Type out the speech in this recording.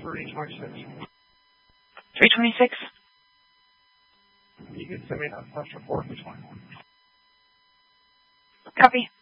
326. 326? You can send me that test report for 21. Copy.